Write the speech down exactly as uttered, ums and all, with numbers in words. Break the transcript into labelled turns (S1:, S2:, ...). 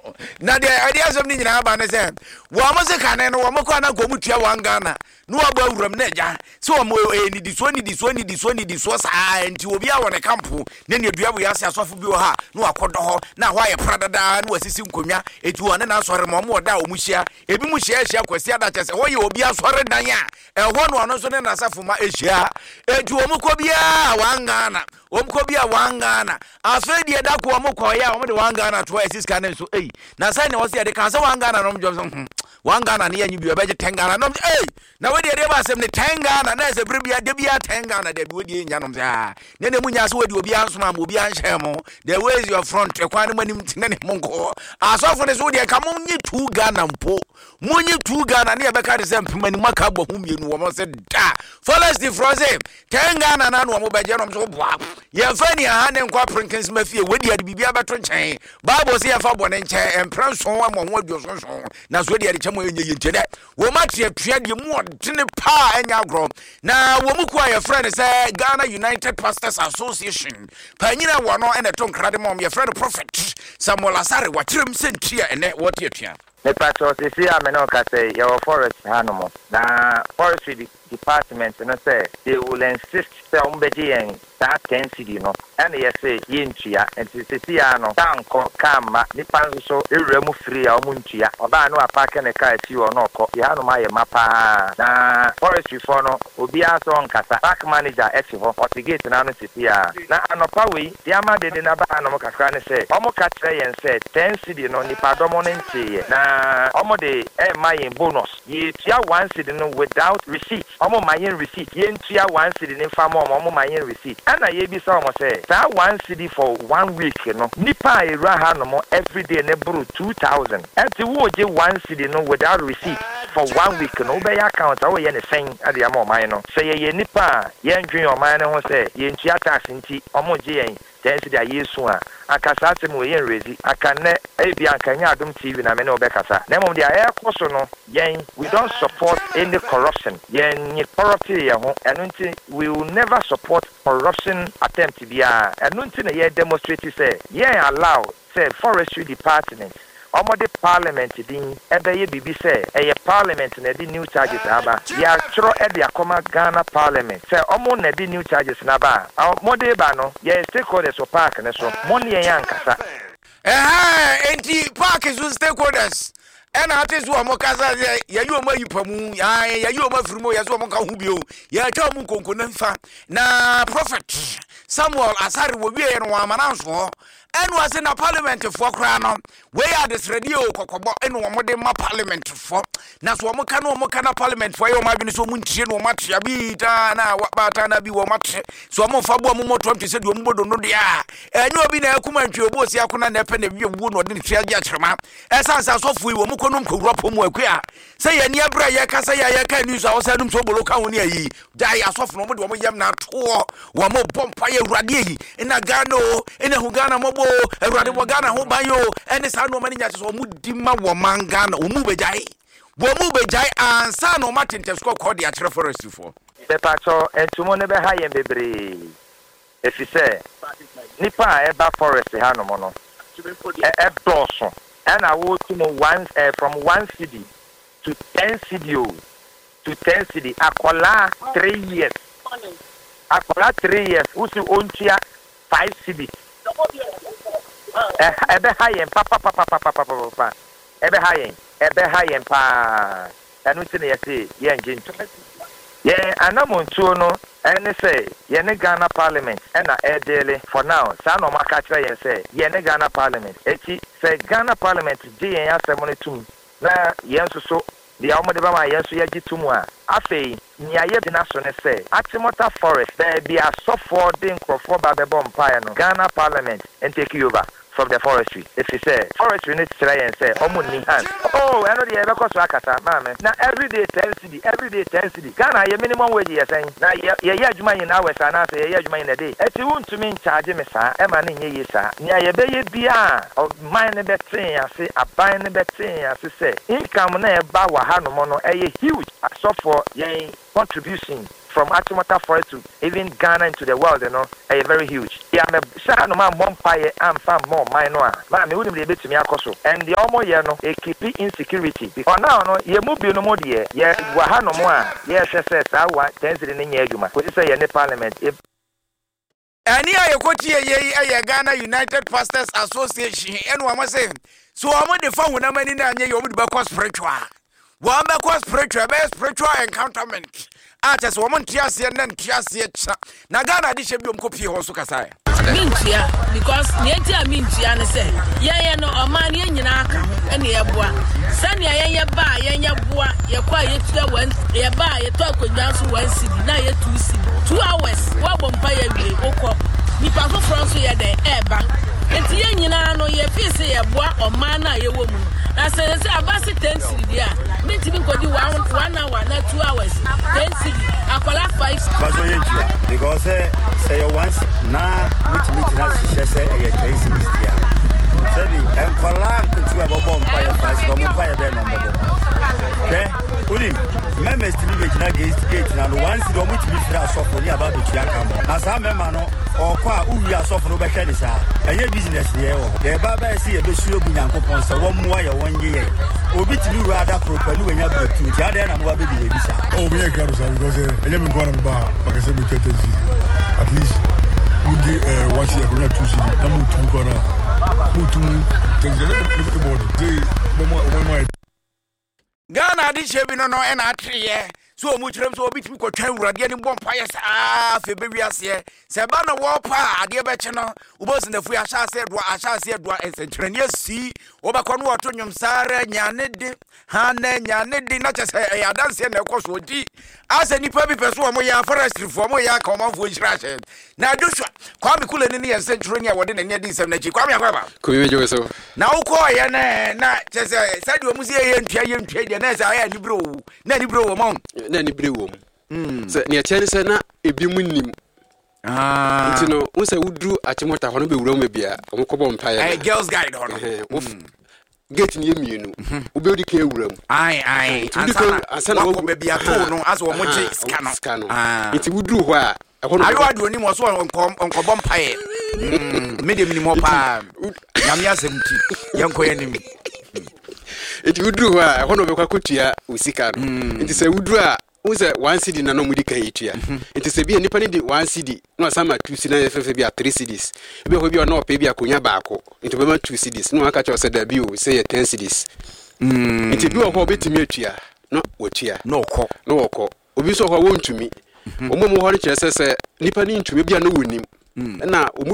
S1: na de idea some ni nyina ba ne se wo mo se kane no wo mo kwa na ko mutua wan Ghana no aba awuram na ja se wo mo e ni di so ni di so ni di so ni di so saa enti obi a wo ne kampo ne ne dua bo ya se asofo bi wo ha no akodo ho na ho aye pradada na wasisi nkonwa eti wo ne na asore mo mo da o mu hia ebi mu hia hia kwasi ada chese ho ye obi asore dan a ehwo no no so ne na asafo ma ehia eti wo mu ko bia wan Ghana wo mu ko bia wan Ghana aso die da ko wo mu ko ya wo de wan Ghana to esi ska ne so ei na sai ne wo se de kan se wan Ghana no mo job so wan Ghana ne yanyi bi obeje ten Ghana no ei na we de de ba sem ne ten Ghana na se bibia de bia ten Ghana de bi we de nya no ah ne ne mu nya so we de obi ansoma mo obi anhye mo the way is your front e kwan manim tene ne monko asofo ne so de ka mo nyi two Ghana mpo mo nyi two Ghana ne e be ka de sem pimani maka bo hu mienu wo mo se da follows the frozen ten Ghana na no mo beje no so boa ye fani ha ne nkwa prinkins mafie we de bibia beto nchen bible se ye fa bo ne nchen empran so wa mo ho aduo so so na so de de mo enye yente de wo matia tua de mu odene pa enya agro na wo mu kwa ye friend say Ghana United Pastors Association panyina wo no ene to nkrade mom ye friend prophet Samuel Asare wa kirem sentia ene wo tietua
S2: me pato se si ameno ka say your forest hanomo na forestry department no say they will insist say umbeji en that ten city no and yes say yintua and se si ano tanko kama ni panzo so ewremu free a omuntua oba no apake ne car si o no ko ya no maye mapa na forestry for no obi aso nkasa park manager esi ho otigate na no sipia na anopa we diama de de na ba no kakra ne say omo ka kire yen say ten city no ni padomo ne ntie na omo de e mayin bonus ye tia one city no without receipt omo mayin receipt ye ntia one city ne fa mo omo mayin receipt ana ye bi sa omo say that one city for one week no nipa era ha no mo every day ne bro two thousand and ti wo je one city no without receipt for one week no be your account awo ye ne sen ade am oman no say ye nipa ye ndwen oman ne ho say ye ntua tax nti omo je yen ten city ayesu a akasa tem wo yen rezi akane e bi ankanya adom T V na me ne obekasa na mom dia e koso no yen we don't support any corruption yen ni corrupt ye ho eno nti we will never support corruption attempt bia eno nti na ye demonstrate say yen allow say forestry department omode parliament din ebe ye bibi say eye parliament na di new charges aba ya tro e dia koma Ghana parliament say omo na di new charges na ba omode ba no ye stakeholders for park ne so money ye yankasa
S1: eh enti park is stakeholders ena atizu omo kaza ya yi omo yipamu ya ya yi omo firimo ya zo omo ka hu bio ya ta omo konko na mfa na prophet Samuel Asare wo wie no amananso enu ase na parliament for kra no we are this radio kokobo enu omo de ma parliament for na so omo ka no omo ka na parliament for yo ma bi no so mu ntie no matia bi ta na bata na bi wo mate so omo fa bo omo to mpese de omo bodo no de a enyu obi na akuma ntwe obo si akuna na epe na bi wu no de tia gi akyerema esansa so fu wo mu ko no mkowura pomu akua say ye ne abra ye ka say ye ka news a wo say dum so bolo ka ho ne ayi dai asofo no mo de omo yam na to wo mo bompa ye urade yi ina Ghana o ina hu Ghana mo Everybody mo Ghana ho ban yo ene sa no mani nya so mu di ma wo man Ghana o mu bejai wo mu bejai ansa no matente sko ko de akyere forest fo
S2: be pacho entumo ne be ha yen bebre efise nipa e ba forest ha no mo no e doso and I will to one uh, from one city to ten city to ten city akola three years akola three years usi ontia five cities eh ebe hayen papa papa papa papa papa ebe hayen ebe hayen pa anu ti ne yesi ye nginto ye anamontuo no ene say ye ne Ghana parliament ena edele for now sa no maka kire ye say ye ne Ghana parliament eti say Ghana parliament di yen asemo ne tum na ye nso so the amode ba ma ye nso ye gitumu a afei nya ye bi na so ne say Atimota forest there be a so for the crofo ba be bompa no Ghana parliament and take you over from the forestry. If you say forestry needs to try and say omo ni hand oh I know the ebe koso akata mama na every day ten cedi every day ten cedi Ghana ye minimum wage ye saying na ye ye adwuma yin na wesa na say ye adwuma yin na day eti won't me charge me sa e ma ne nye ye sa nya ye be ye bia of mine ne betin ase aban ne betin ase say income na e ba wa ha no mo no e ye huge so for ye contribution from Achimota Forest to even Ghana into the world, you know, are very huge. Yeah, I'm a shano man bumpire and fam more minor. Man, me wouldn't be able to me akoso. And the almost you know, a keep insecurity. Because now no, you move no more dear. Yeah, wahano more. Yes, yes, yes. I want ten in the Yuma. What you say in the parliament? If
S1: Any I quote ye a Ghana United Pastors Association, and one was saying, so I'm on the phone when I'm in a year with Bacos spiritual. One Bacos spiritual, best spiritual encounterment. Artists, woman, Tiasi, and then Tiasi. Nagana, this should be a copy also Kasai.
S3: Mintia, because Nietia Mintia say, Yea, no, a man in Yanaka, and Yabua. Sanya ya ba ya bua ya kwa yetua one ya ba ya to akwanyanso one city na ya two city two hours wa bompa ya wie okọ nipa so France ya den eba enti ya nyina no ya fise ya bua o man na ye wo mu na se se abasi ten city dia minti bi kodi one one hour na two hours ten city akola five
S4: baso yentia because say you once na which meet na she say e ten city dia Sabi, and Kola to have a bomb fire fast from fire then on the bomb. Okay? Ulim, members to be against gate and once you don't meet me for you about the Chiacamo. As I remember, or qua who are soft over Kenisa, and your business here. The Baba see a bit of Bianco Ponsa, one more one year. Or bit me rather properly when you're to the other and what baby visa.
S5: Oh, we are Carousel because I never gone about, but I said we get at least we get one year, we have two cities, number two corner.
S1: Ghana this year no no and atrie so muchram so bit me ko twan urade ne bompire sa fe be wiase se ba no wo pa ade be che no ubos na fu ya sha se do a sha se do ensentrene si wo ba ko no woto nwum sare nya ne de ha na nya ne de na che se ya danse na ko so di asa nipa bi peso wo ya forestry fo mo ya ka mo fo nhira che na Joshua kwa me kule ne ne ensentrene wo de na ne di sem na chi kwa me akwa ba
S6: ko me jo so
S1: na wo ko ye na na che se se de wo mu se ye ntua ye ntua de na sa ya ni bro na ni bro wo mo
S6: na ni bre wo mm so ne atia ne se na ebi mu nim ah nti no wo se wudru Achimota ho no be wura mu bia o ko bo mpa ya
S1: eh girls guide ho no
S6: gate ni emienu wo be odi ka ewura mu
S1: ai ai ansana wo be bia to no aso wo mo che scan no
S6: ah nti wudru ho a ho no
S1: ayo adu ni mo so onko onko bo mpa ye mm medium ni mo pa nyamya semti yanko ye ni
S6: eti wudru ho a ho no be kwa kotua usika no nti se wudru a wo se one cedi na no mudi ka etua nti se bia nipa ni di one cedi no asama two cedi na fefe bia three cedis ebe ho bia no pe bia konya baako nti be ma two cedis no aka cha se da bi o se ye ten cedis mm nti bi ho betimi etua no wotua
S1: no ko
S6: no woko obi so ho wontumi omo mo ho re kire se se nipa ni ntumi bia no wonim na